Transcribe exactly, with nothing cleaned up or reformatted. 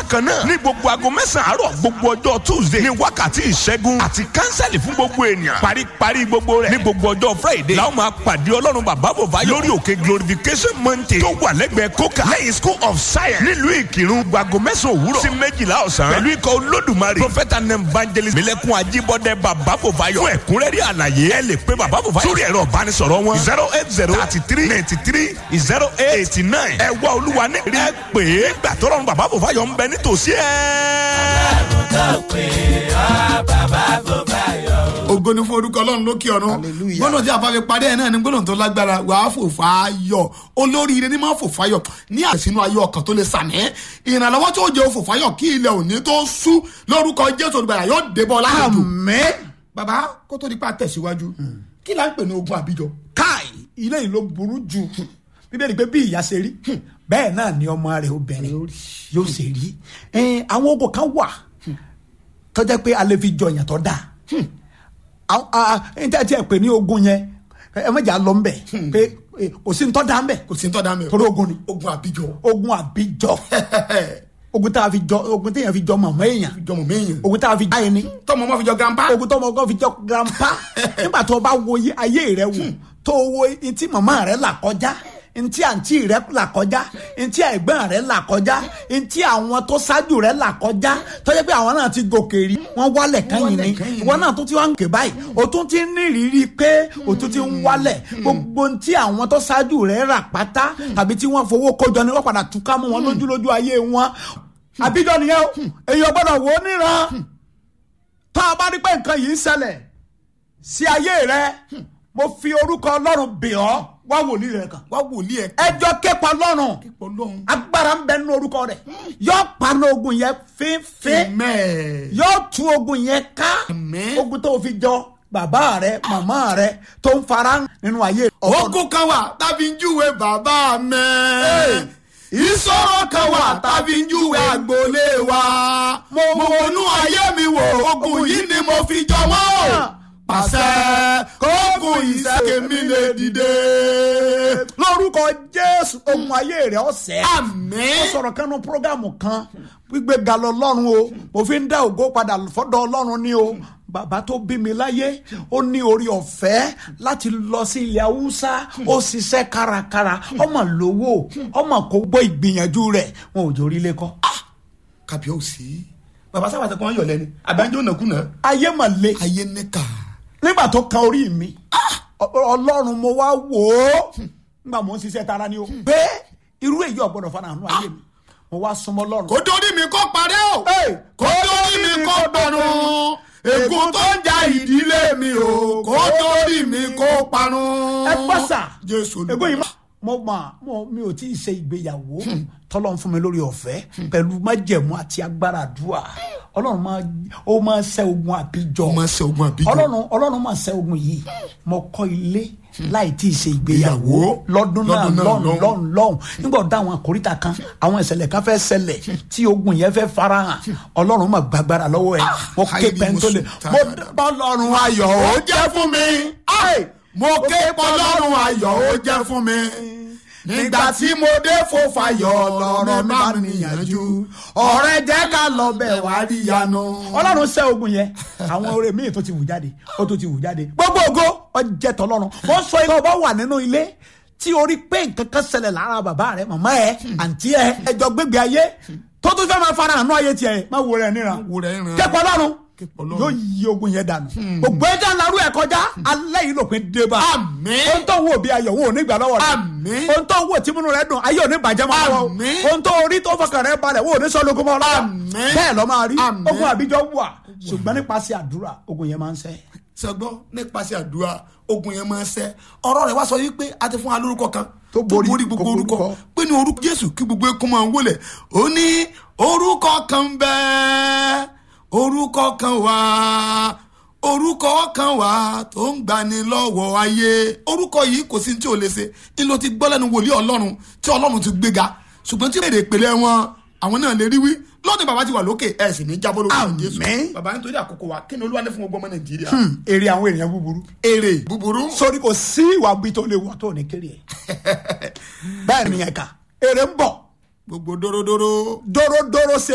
bákan náà ní gbogbo aago mẹ́sàn-án àárọ̀ gbogbo ọjọ́ tuesday ní wákàtí ìṣẹ́gun àti kánsẹ́lì fún gbogbo ènìyàn paríparí gbogbo rẹ̀ ní gbogbo ọjọ́ friday làwọn máa pàdé ọlọ́run bàbá bòbáyọ̀ lórí òkè glorification mountain tó wà lẹ́gbẹ̀ẹ́ kókà lẹ́yìn school of science nílùú ìkírun gbago mẹ́sàn-án òwúrọ̀ sí méjìlá ọ̀sán pẹ̀lú ikọ̀ olódùmarè prophet and evangelist mílẹ̀kùn ajíbọ́dẹ bàbá bòbáyọ̀ fún ẹ̀kúnrẹ́rẹ́ àlàyé ẹ lè pe bàbá bòbáyọ̀ sórí ẹ̀rọ ìbánisọ̀rọ̀ wọn zero eight zero thirty three ninety three zero eight eighty nine ẹ wá olúwa ní rí ẹ pè é gbà tọ́lọ́run bàbá bòbáyọ̀ ń bẹ nítòsí ẹ. ọlọ́run tó pè á bàbá bòbáyọ̀. ògo ni fún orúkọ ọlọ́run lókè ọ̀run gbọ́dọ̀ tí a bá fi parí ẹ̀ náà ni gbọ́dọ̀ tó lágbára wàá fò fáyọ̀ olóríire ní máa fò fáyọ̀ ní àṣìnú ayé ọkàn tó lè sàmì ìrànlọ́wọ́ tó jẹ́ òfò fáyọ̀ kí ilẹ̀ òní tó sú lórúkọ jésù olùgbàlà yóò débọ̀ láàdùn. àmín. bàbá kó tó di pa tẹ̀síwájú kí là ń pè ní ogun àbíjọ. káì ilé yìí ló burú jù bíbélì pé bí ìyá ṣe rí bẹ́ẹ̀ náà ni ọmọ rẹ̀ obìnrin yóò ṣe rí àwọn ogun kan wà tó jẹ́ pé a lè fi jọ ìyàn tó dáa n tẹ́ tí ẹ pè ní ogun yẹn ẹ mẹ́jà lọ ń bẹ̀ pé kò sí ń tọ́ da ń bẹ̀ kò sí ń tọ́ da ń bẹ̀ torí ogun ni ogun àbíjọ ogun àbíjọ ogun tá a fi jọ ogun téèyàn fi jọ mọ̀mọ́ èèyàn jọ mọ̀mọ́ èèyàn ogun tá a fi jọ ayé ni tọmọ ọmọ fi jọ grandpa ogun tọmọ ọmọ fi jọ grandpa nígbà tó o bá wo ayé rẹ wò tó o wo ntí màmá rẹ là kọjá ntí àǹtí rẹ là kọjá ntí ẹ̀gbọ́n rẹ là kọjá ntí àwọn tó ṣáájú rẹ là kọjá tó jẹ́ pé àwọn náà ti gòkè rí wọ́n wálẹ̀ kẹ́yìn ni ìwọ náà tó ti wá ń ké báyìí o tún ti ní ìrírí pé o tún ti ń wálẹ̀ gbogbo ntí àwọn tó ṣáájú rẹ rà pátá tàbí tí wọ́n fowó kójọ ni wọ́n padà túká mọ́ wọn lójúlójú ayé wọn àbíjọ nìyẹn o èèyàn gbọ́dọ̀ wò ó níran tá a bá rí pé nǹkan yìí ń ṣẹlẹ̀ sí ayé rẹ mo fi orúkọ ọlọ́run bẹ̀ ọ́ wá wòlíì rẹ kan. wá wòlíì ẹ. ẹjọ́ képa lọ́rùn. agbára ń bẹ nínú orúkọ rẹ̀. yóò paná ogun yẹn fínfín. yóò tú ogun yẹn ká. ogun tó fi jọ bàbá rẹ màmá rẹ tó ń fara nínú ayé. ogun kan wà tàbí ń júwe bàbá mi. ìṣòro kan wà tàbí ń júwe agboolé wa. mo wọnú ayé mi wò ogun yìí ni mo fi jọ wọ́n pàṣẹ kóògùn ìṣẹ́kẹ̀mí lè dìde. lórúkọ jésù ogun ayé rẹ̀ ọ̀sẹ̀. àmín. ó sọ̀rọ̀ kánú prógámù kan gbígbé ga lọ lọ́run o mo fi ń dá ògo padà fọ́dọ̀ ọlọ́run ni o bàbá tó bí mi láyé ó ní orí ọ̀fẹ́ láti lọ sí ilẹ̀ haúsá ó ṣiṣẹ́ kárakára ọmọ lówó ọmọ kò gbọ́ ìgbìyànjú rẹ̀ wọn ò jórí lẹ́kọ́. kàbíyèsí bàbá sábà tẹkọ wọn yọ lẹni àbájọ nàkúnà. ayé mà le. ayé níkà. nígbà tó kan orí mi ọlọ́run mo wá wò ó nígbà mo ń ṣiṣẹ́ tara ni o. pé irú èyí ọ̀gbọ́dọ̀ fana àánú ayé mi mo wá súnmọ́ lọ́run. kó torí mi kó parẹ́ o. kó torí mi kó parun. ègún tó ń ja ìdílé mi o. kó torí mi kó parun. ẹ gbọ́sà jésù olùkọ́. ègún yìí mo mà mo mi ò tí ì ṣe ìgbéyàwó tọ́lọ́run fún mi lórí ọ̀fẹ́ pẹ̀lú májẹ̀mú àti agbára àdúrà ọlọ́run máa ó máa ṣẹ́ ogun àbíjọ ó máa ṣẹ́ ogun àbíjọ ọlọ́run ọlọ́run máa ṣẹ́ ogun yìí mo kọ́ ilé láì tí ì ṣe ìgbéyàwó lọ́dún náà lọ́hùn lọ́hùn lọ́hùn nígbà ọ̀dọ̀ àwọn àkóríta kan àwọn ìṣẹ̀lẹ̀ kan fẹ́ ṣẹlẹ̀ tí ogun yẹn fẹ́ farahàn ọlọ́run máa gbàgbára lọ́wọ́ ẹ̀ mo ké pẹ́ńtólè mo bá ọlọ́run ayọ̀ ó jẹ́ fún mi mo ké pọlọ́run ayọ̀ ó jẹ́ fún mi nígbà tí mo dé fòfayọ̀ lọ́rọ̀ bá mi níyànjú ọ̀rẹ́ jẹ́ ká lọ bẹ̀ wá rí yanu. ọlọ́run ṣẹ́ ogun yẹn àwọn oore míì tó ti wù jáde ó tó ti wù jáde gbogbo ògo ọjẹ́ tọ́lọ́run wọ́n sọ ikọ̀ bá wà nínú ilé tí orí pé nǹkan kan ṣẹlẹ̀ lára bàbá rẹ̀ màmá ẹ̀ àǹtí ẹ̀ ẹjọ́ gbégbé ayé tó tún fẹ́ máa fara àánú ayé tiẹ̀ má wo rẹ̀ níran kẹ́kọ̀ọ́ lọ́run yóò yí ogun yẹn dànù gbogbo ẹja ńlarú ẹ kọjá alẹ́ yìí lòpin débà ohun tó ń wò bí ayọ̀ wọn ò ní gbà lọ́wọ́ rẹ̀ ohun tó ń wò tí múnú rẹ̀ dùn ayé ò ní bàjẹ́ mọ́ lọ́wọ́ ohun tó rí tó fọkàn rẹ̀ balẹ̀ wọn ò ní sọ lógun mọ́ lọ́wọ́ bẹ́ẹ̀ lọ́ máa rí ogun àbíjọ wà ṣùgbọ́n nípasẹ̀ àdúrà ogun yẹn máa ń ṣẹ́. sọgbọ́n nípasẹ̀ àdúrà ogun yẹn máa ń ṣẹ́ ọ̀rọ̀ rẹ̀ wá sọ wípé a ti fún wa lórúkọ kan tó borí gbogbo orúkọ pé ní orúkọ Jésù kí gbogbo ẹkún máa ń wọlé ó ní orúkọ kan bẹ́ẹ̀ orúkọ kan wà orúkọ kan wà tó ń gbani lọ́wọ́ ayé orúkọ yìí kò sí tí o lè ṣe ní ló ti gbọ́ lẹ́nu wòlíì ọlọ́run tí ọlọ́run ti gbéga ṣùgbọ́n tí èrè ìpìlẹ̀ wọn àwọn náà lè rí wí lọ́dún bàbá ti wà lókè ẹ̀ sì ní jábọ́ lórí ọ̀hún Jésù bàbá nítorí àkókò wa kí ni Olúwa ní fún gbogbo ọmọ Nàìjíríà. èrè àwọn ènìyàn búburú. èrè búburú. sórí kò sí ìwà bí tó lè wọ̀ tó ní kéré ẹ̀ bẹ́ẹ̀ ni ẹ̀ka èrè ń bọ̀. gbogbo dóródóró. dóródóró ṣe